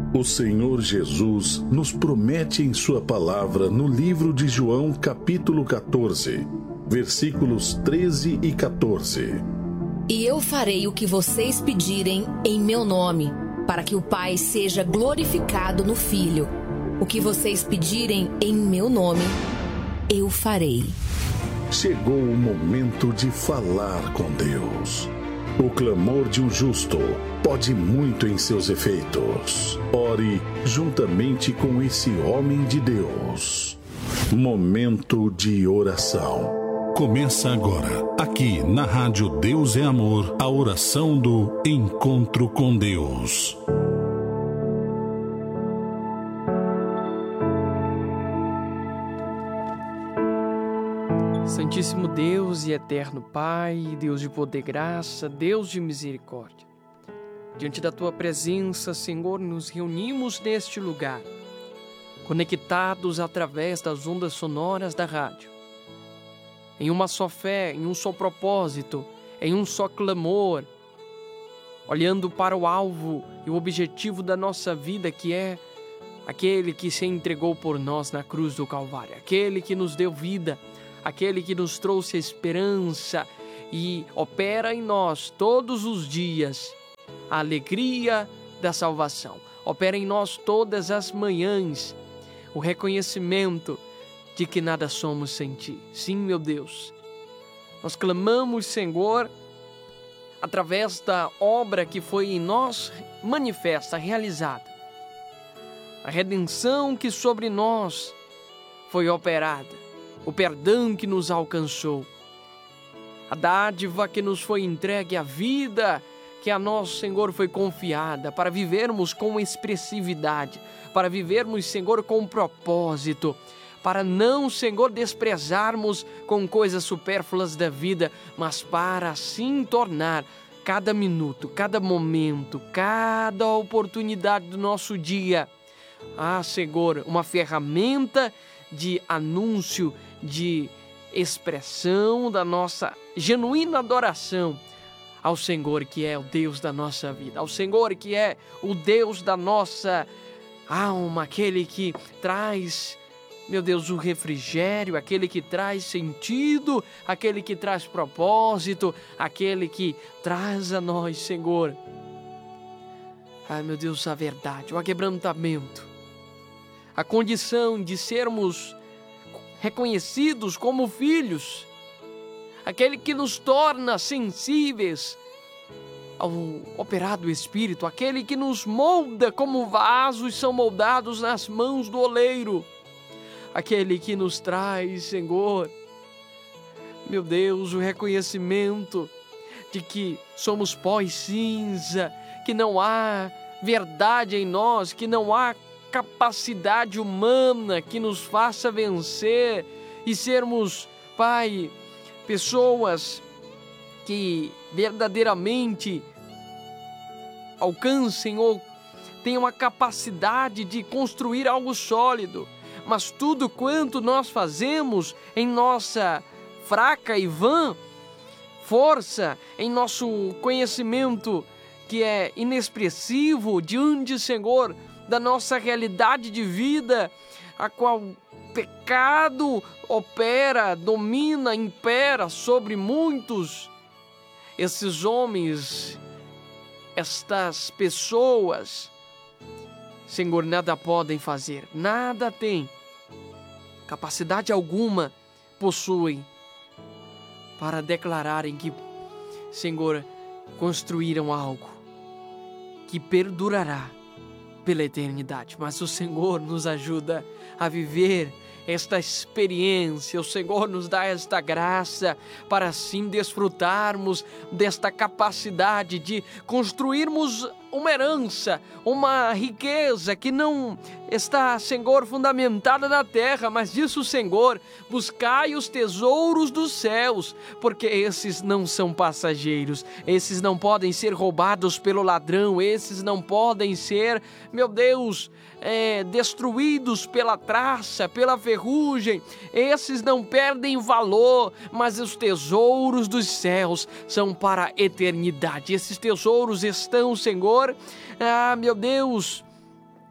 O Senhor Jesus nos promete em sua palavra no livro de João, capítulo 14, versículos 13 e 14. E eu farei o que vocês pedirem em meu nome, para que o Pai seja glorificado no Filho. O que vocês pedirem em meu nome, eu farei. Chegou o momento de falar com Deus. O clamor de um justo pode muito em seus efeitos. Ore juntamente com esse homem de Deus. Momento de oração. Começa agora, aqui na Rádio Deus é Amor, a oração do Encontro com Deus. Santíssimo Deus e eterno Pai, Deus de poder e graça, Deus de misericórdia. Diante da Tua presença, Senhor, nos reunimos neste lugar, conectados através das ondas sonoras da rádio, em uma só fé, em um só propósito, em um só clamor, olhando para o alvo e o objetivo da nossa vida, que é aquele que se entregou por nós na cruz do Calvário, aquele que nos deu vida, aquele que nos trouxe esperança e opera em nós todos os dias a alegria da salvação. Opera em nós todas as manhãs o reconhecimento de que nada somos sem Ti. Sim, meu Deus, nós clamamos, Senhor, através da obra que foi em nós manifesta, realizada, a redenção que sobre nós foi operada, o perdão que nos alcançou, a dádiva que nos foi entregue, a vida que a nós, Senhor, foi confiada para vivermos com expressividade, para vivermos, Senhor, com propósito, para não, Senhor, desprezarmos com coisas supérfluas da vida, mas para assim tornar cada minuto, cada momento, cada oportunidade do nosso dia, Senhor, uma ferramenta de anúncio, de expressão da nossa genuína adoração ao Senhor, que é o Deus da nossa vida, ao Senhor que é o Deus da nossa alma, aquele que traz, meu Deus, o refrigério, aquele que traz sentido, aquele que traz propósito, aquele que traz a nós, Senhor, meu Deus, a verdade, o aquebrantamento, a condição de sermos reconhecidos como filhos, aquele que nos torna sensíveis ao operar do Espírito, aquele que nos molda como vasos são moldados nas mãos do oleiro, aquele que nos traz, Senhor, meu Deus, o reconhecimento de que somos pó e cinza, que não há verdade em nós, que não há capacidade humana que nos faça vencer e sermos, Pai, pessoas que verdadeiramente alcancem ou tenham a capacidade de construir algo sólido, mas tudo quanto nós fazemos em nossa fraca e vã força, em nosso conhecimento que é inexpressivo diante, Senhor, da nossa realidade de vida, a qual o pecado opera, domina, impera sobre muitos. Esses homens, estas pessoas, Senhor, nada podem fazer, nada têm, capacidade alguma possuem para declararem que, Senhor, construíram algo que perdurará pela eternidade, mas o Senhor nos ajuda a viver esta experiência, o Senhor nos dá esta graça para assim desfrutarmos desta capacidade de construirmos uma herança, uma riqueza que não está, Senhor, fundamentada na terra, mas diz o Senhor: buscai os tesouros dos céus, porque esses não são passageiros, esses não podem ser roubados pelo ladrão, esses não podem ser, meu Deus, destruídos pela traça, pela ferrugem, esses não perdem valor, mas os tesouros dos céus são para a eternidade. Esses tesouros estão, Senhor, meu Deus,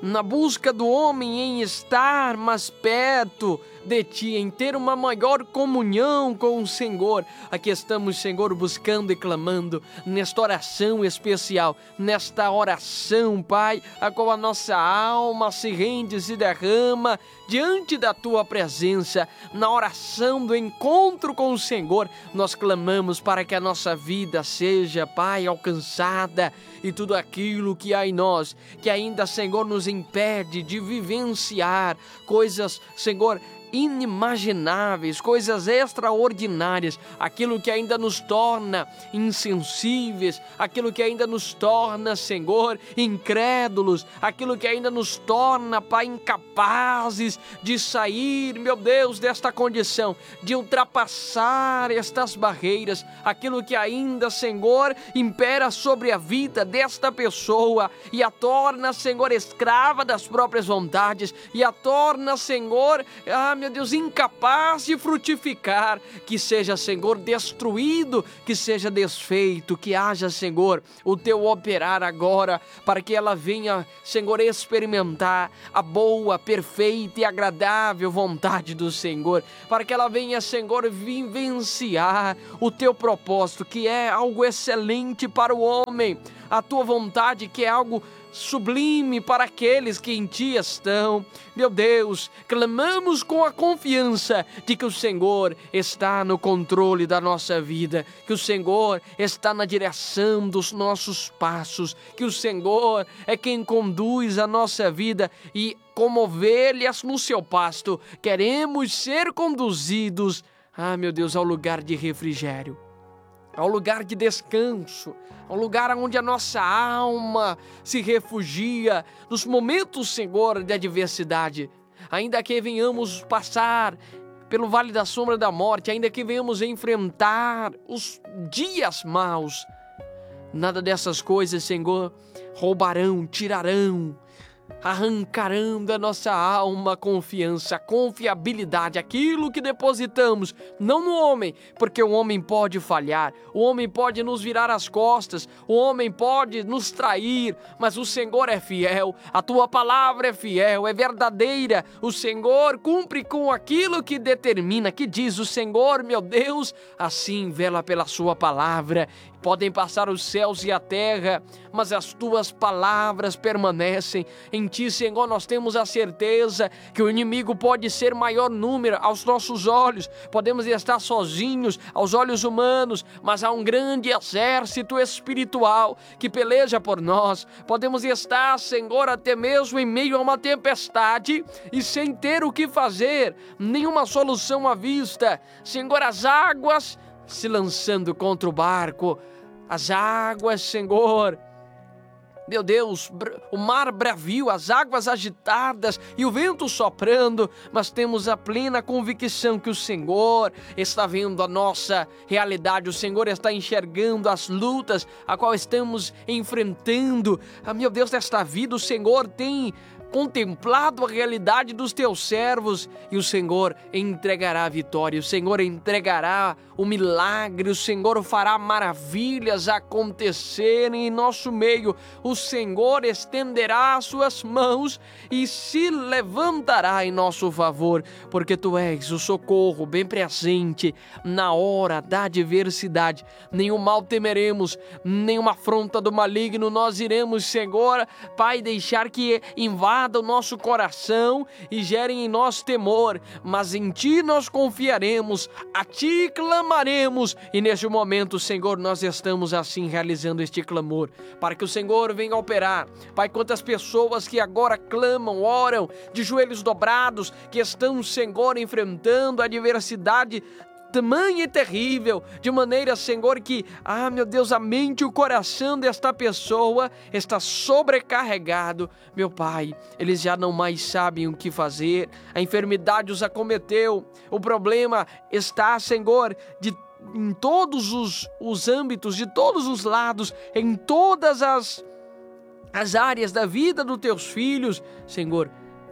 na busca do homem em estar mais perto de Ti, em ter uma maior comunhão com o Senhor. Aqui estamos, Senhor, buscando e clamando nesta oração especial, nesta oração, Pai, a qual a nossa alma se rende, se derrama diante da Tua presença. Na oração do encontro com o Senhor, nós clamamos para que a nossa vida seja, Pai, alcançada, e tudo aquilo que há em nós, que ainda, Senhor, nos impede de vivenciar coisas, Senhor, inimagináveis, coisas extraordinárias, aquilo que ainda nos torna insensíveis, aquilo que ainda nos torna, Senhor, incrédulos, aquilo que ainda nos torna, Pai, incapazes de sair, meu Deus, desta condição, de ultrapassar estas barreiras, aquilo que ainda, Senhor, impera sobre a vida desta pessoa e a torna, Senhor, escrava das próprias vontades e a torna, Senhor, meu Deus, incapaz de frutificar, que seja, Senhor, destruído, que seja desfeito, que haja, Senhor, o Teu operar agora, para que ela venha, Senhor, experimentar a boa, perfeita e agradável vontade do Senhor, para que ela venha, Senhor, vivenciar o Teu propósito, que é algo excelente para o homem, a Tua vontade, que é algo sublime para aqueles que em Ti estão. Meu Deus, clamamos com a confiança de que o Senhor está no controle da nossa vida, que o Senhor está na direção dos nossos passos, que o Senhor é quem conduz a nossa vida e, como ovelhas no seu pasto, queremos ser conduzidos, meu Deus, ao lugar de refrigério, ao lugar de descanso, ao lugar onde a nossa alma se refugia nos momentos, Senhor, de adversidade. Ainda que venhamos passar pelo vale da sombra da morte, ainda que venhamos enfrentar os dias maus, nada dessas coisas, Senhor, roubarão, tirarão, arrancarão da nossa alma confiança, confiabilidade, aquilo que depositamos, não no homem, porque o homem pode falhar, o homem pode nos virar as costas, o homem pode nos trair, mas o Senhor é fiel, a Tua palavra é fiel, é verdadeira, o Senhor cumpre com aquilo que determina, que diz o Senhor, meu Deus, assim vela pela Sua palavra. Podem passar os céus e a terra, mas as Tuas palavras permanecem. Em Ti, Senhor, nós temos a certeza que o inimigo pode ser maior número aos nossos olhos. Podemos estar sozinhos aos olhos humanos, mas há um grande exército espiritual que peleja por nós. Podemos estar, Senhor, até mesmo em meio a uma tempestade e sem ter o que fazer, nenhuma solução à vista. Senhor, as águas se lançando contra o barco, as águas, Senhor, meu Deus, o mar bravio, as águas agitadas e o vento soprando, mas temos a plena convicção que o Senhor está vendo a nossa realidade, o Senhor está enxergando as lutas a qual estamos enfrentando. Meu Deus, nesta vida o Senhor tem contemplado a realidade dos Teus servos e o Senhor entregará a vitória, o Senhor entregará o milagre, o Senhor fará maravilhas acontecerem em nosso meio, o Senhor estenderá as suas mãos e se levantará em nosso favor, porque Tu és o socorro bem presente na hora da adversidade. Nenhum mal temeremos, nenhuma afronta do maligno nós iremos, Senhor, Pai, deixar que invada o nosso coração e gerem em nós temor, mas em Ti nós confiaremos, a Ti clamaremos, e neste momento, Senhor, nós estamos assim realizando este clamor, para que o Senhor venha operar. Pai, quantas pessoas que agora clamam, oram, de joelhos dobrados, que estão, Senhor, enfrentando a adversidade tamanha e terrível, de maneira, Senhor, que, meu Deus, a mente e o coração desta pessoa está sobrecarregado. Meu Pai, eles já não mais sabem o que fazer, a enfermidade os acometeu, o problema está, Senhor, em todos os âmbitos, de todos os lados, em todas as áreas da vida dos Teus filhos, Senhor,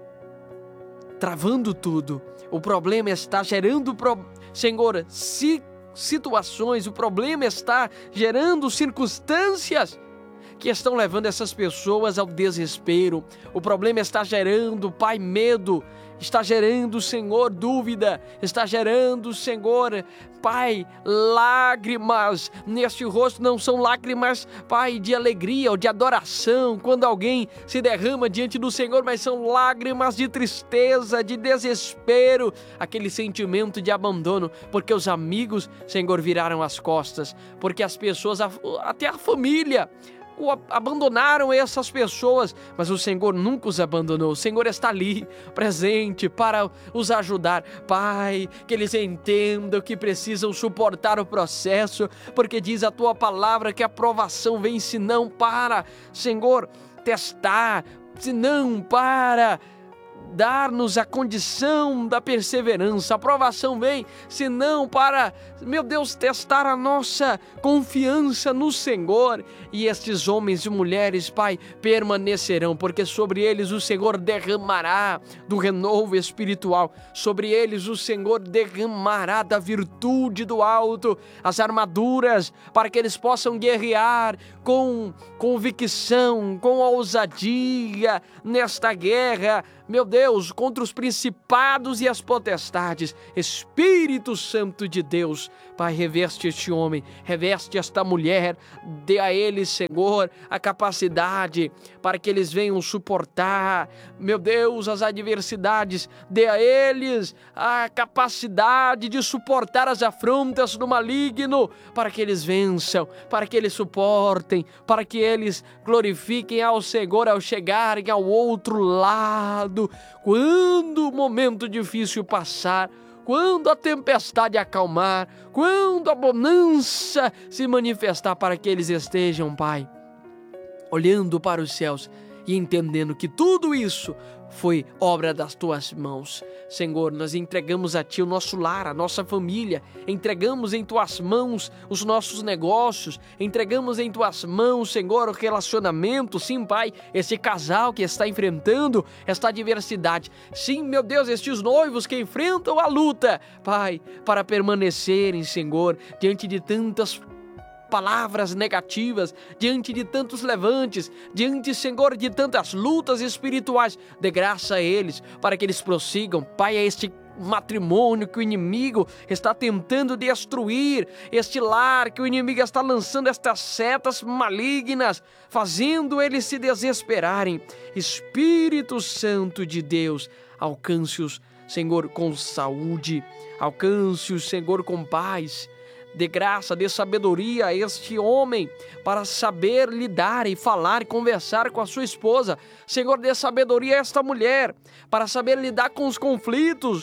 travando tudo. O problema está gerando Senhor, situações, o problema está gerando circunstâncias que estão levando essas pessoas ao desespero. O problema está gerando, Pai, medo, está gerando, Senhor, dúvida, está gerando, Senhor, Pai, lágrimas neste rosto. Não são lágrimas, Pai, de alegria ou de adoração, quando alguém se derrama diante do Senhor, mas são lágrimas de tristeza, de desespero, aquele sentimento de abandono, porque os amigos, Senhor, viraram as costas, porque as pessoas, até a família, abandonaram essas pessoas, mas o Senhor nunca os abandonou. O Senhor está ali, presente, para os ajudar. Pai, que eles entendam que precisam suportar o processo, porque diz a Tua palavra que a provação vem senão para, Senhor, testar, senão para dar-nos a condição da perseverança. A provação vem, senão para, meu Deus, testar a nossa confiança no Senhor. E estes homens e mulheres, Pai, permanecerão, porque sobre eles o Senhor derramará do renovo espiritual. Sobre eles o Senhor derramará da virtude do alto, as armaduras, para que eles possam guerrear com convicção, com ousadia nesta guerra, meu Deus, contra os principados e as potestades. Espírito Santo de Deus, Pai, reveste este homem, reveste esta mulher, dê a eles, Senhor, a capacidade para que eles venham suportar, meu Deus, as adversidades, dê a eles a capacidade de suportar as afrontas do maligno, para que eles vençam, para que eles suportem, para que eles glorifiquem ao Senhor ao chegarem ao outro lado. Quando o momento difícil passar, quando a tempestade acalmar, quando a bonança se manifestar, para que eles estejam, Pai, olhando para os céus e entendendo que tudo isso foi obra das Tuas mãos. Senhor, nós entregamos a Ti o nosso lar, a nossa família, entregamos em Tuas mãos os nossos negócios, entregamos em Tuas mãos, Senhor, o relacionamento. Sim, Pai, esse casal que está enfrentando esta adversidade. Sim, meu Deus, estes noivos que enfrentam a luta, Pai, para permanecerem, Senhor, diante de tantas palavras negativas, diante de tantos levantes, diante, Senhor, de tantas lutas espirituais. Dê graça a eles, para que eles prossigam, Pai, a este matrimônio que o inimigo está tentando destruir, este lar que o inimigo está lançando estas setas malignas, fazendo eles se desesperarem. Espírito Santo de Deus, alcance-os, Senhor, com saúde, alcance-os, Senhor, com paz. Dê graça, dê sabedoria a este homem para saber lidar e falar e conversar com a sua esposa. Senhor, dê sabedoria a esta mulher para saber lidar com os conflitos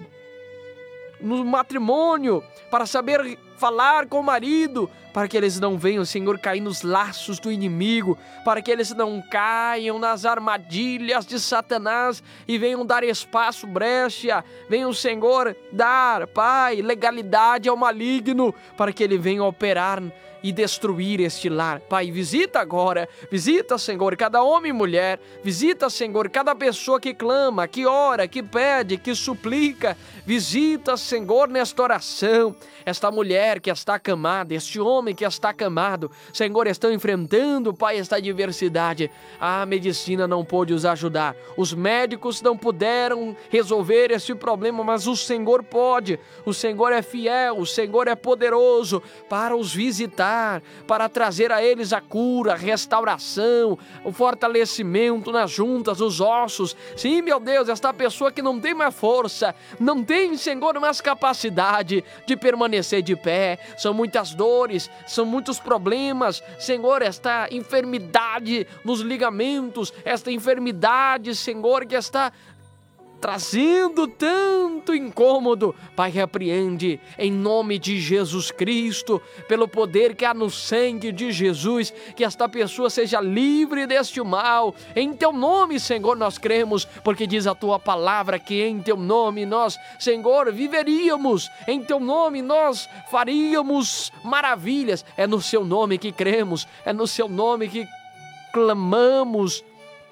no matrimônio, para saber falar com o marido, para que eles não venham, Senhor, cair nos laços do inimigo, para que eles não caiam nas armadilhas de Satanás e venham dar espaço, brecha, venham, Senhor, dar, Pai, legalidade ao maligno, para que ele venha operar e destruir este lar. Pai, visita agora, visita, Senhor, cada homem e mulher, visita, Senhor, cada pessoa que clama, que ora, que pede, que suplica, visita, Senhor, nesta oração, esta mulher que está acamada, este homem que está acamado, Senhor, estão enfrentando, Pai, esta adversidade. A medicina não pôde os ajudar, os médicos não puderam resolver esse problema, mas o Senhor pode, o Senhor é fiel, o Senhor é poderoso para os visitar, para trazer a eles a cura, a restauração, o fortalecimento nas juntas, os ossos. Sim, meu Deus, esta pessoa que não tem mais força, não tem, Senhor, mais capacidade de permanecer de pé, são muitas dores, são muitos problemas, Senhor, esta enfermidade nos ligamentos, esta enfermidade, Senhor, que está trazendo tanto incômodo, Pai, repreende em nome de Jesus Cristo, pelo poder que há no sangue de Jesus, que esta pessoa seja livre deste mal. Em Teu nome, Senhor, nós cremos, porque diz a Tua palavra que em Teu nome nós, Senhor, viveríamos, em Teu nome nós faríamos maravilhas. É no Seu nome que cremos, é no Seu nome que clamamos.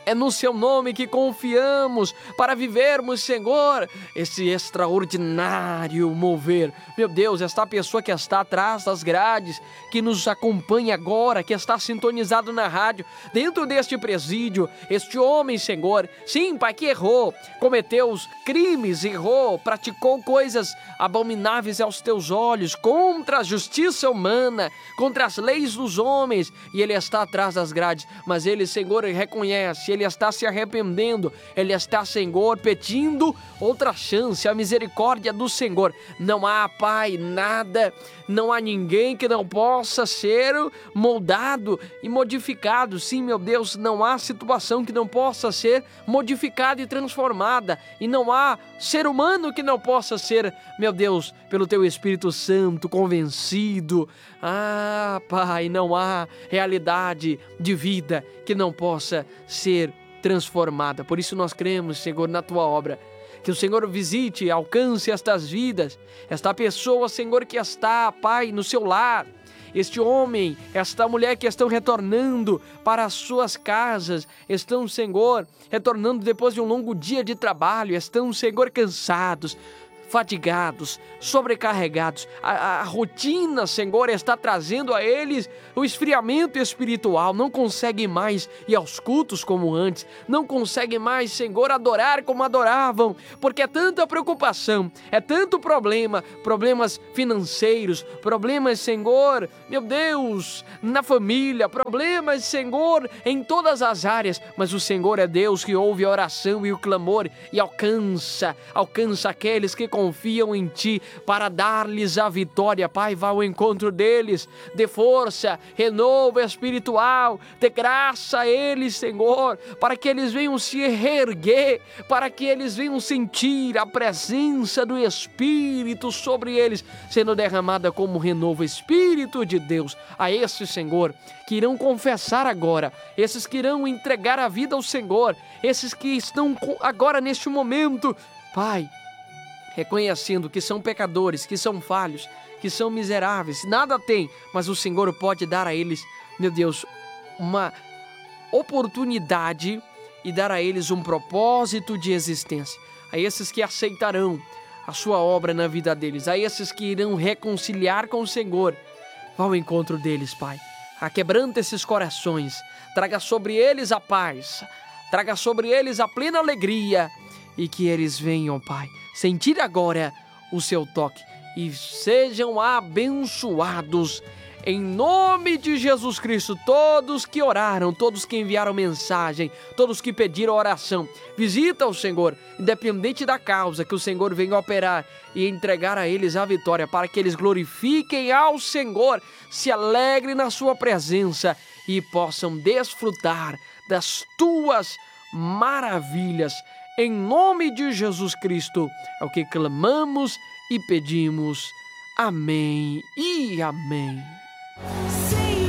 É no seu nome que confiamos para vivermos, Senhor, esse extraordinário mover. Meu Deus, esta pessoa que está atrás das grades, que nos acompanha agora, que está sintonizado na rádio, dentro deste presídio, este homem, Senhor, sim, Pai, que errou, cometeu crimes, errou, praticou coisas abomináveis aos teus olhos, contra a justiça humana, contra as leis dos homens, e ele está atrás das grades, mas ele, Senhor, reconhece, ele está se arrependendo, ele está, Senhor, pedindo outra chance, a misericórdia do Senhor. Não há, Pai, nada, não há ninguém que não possa ser moldado e modificado. Sim, meu Deus, não há situação que não possa ser modificada e transformada, e não há ser humano que não possa ser, meu Deus, pelo Teu Espírito Santo, convencido. Ah, Pai, não há realidade de vida que não possa ser transformada. Por isso nós cremos, Senhor, na Tua obra. Que o Senhor visite, alcance estas vidas, esta pessoa, Senhor, que está, Pai, no seu lar, este homem, esta mulher que estão retornando para as suas casas, estão, Senhor, retornando depois de um longo dia de trabalho, estão, Senhor, cansados, fatigados, sobrecarregados. A rotina, Senhor, está trazendo a eles o esfriamento espiritual. Não conseguem mais ir aos cultos como antes. Não conseguem mais, Senhor, adorar como adoravam. Porque é tanta preocupação, é tanto problema. Problemas financeiros, problemas, Senhor, meu Deus, na família. Problemas, Senhor, em todas as áreas. Mas o Senhor é Deus que ouve a oração e o clamor e alcança aqueles que confiam em Ti para dar-lhes a vitória. Pai, vá ao encontro deles, dê força, renovo espiritual, dê graça a eles, Senhor, para que eles venham se reerguer, para que eles venham sentir a presença do Espírito sobre eles, sendo derramada como renovo. Espírito de Deus, a esses, Senhor, que irão confessar agora, esses que irão entregar a vida ao Senhor, esses que estão agora neste momento, Pai, reconhecendo que são pecadores, que são falhos, que são miseráveis, nada tem, mas o Senhor pode dar a eles, meu Deus, uma oportunidade e dar a eles um propósito de existência. A esses que aceitarão a sua obra na vida deles, a esses que irão reconciliar com o Senhor, vá ao encontro deles, Pai. Aquebranta esses corações, traga sobre eles a paz, traga sobre eles a plena alegria, e que eles venham, Pai, sentir agora o Seu toque e sejam abençoados em nome de Jesus Cristo. Todos que oraram, todos que enviaram mensagem, todos que pediram oração, visita o Senhor, independente da causa, que o Senhor venha operar e entregar a eles a vitória, para que eles glorifiquem ao Senhor, se alegrem na Sua presença e possam desfrutar das Tuas maravilhas. Em nome de Jesus Cristo, é o que clamamos e pedimos. Amém e amém.